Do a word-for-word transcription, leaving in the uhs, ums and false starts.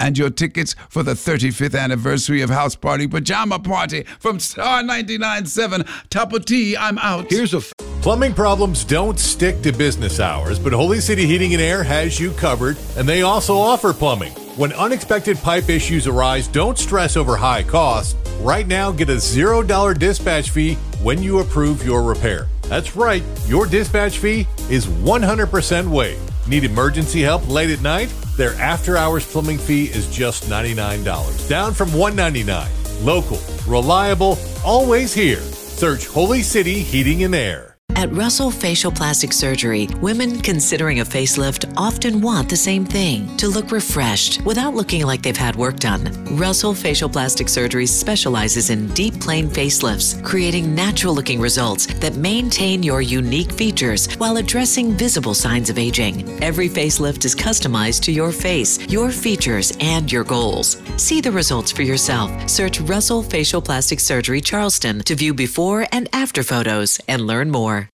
and your tickets for the thirty-fifth anniversary of House Party Pajama Party from Star ninety-nine point seven. Top of tea, I'm out. Here's a f- plumbing problems don't stick to business hours, but Holy City Heating and Air has you covered, and they also offer plumbing. When unexpected pipe issues arise, don't stress over high costs. Right now, get a zero dollar dispatch fee when you approve your repair. That's right, your dispatch fee is one hundred percent waived. Need emergency help late at night? Their after-hours plumbing fee is just ninety-nine dollars, down from one hundred ninety-nine dollars. Local, reliable, always here. Search Holy City Heating and Air. At Russell Facial Plastic Surgery, women considering a facelift often want the same thing, to look refreshed without looking like they've had work done. Russell Facial Plastic Surgery specializes in deep plane facelifts, creating natural-looking results that maintain your unique features while addressing visible signs of aging. Every facelift is customized to your face, your features, and your goals. See the results for yourself. Search Russell Facial Plastic Surgery Charleston to view before and after photos and learn more.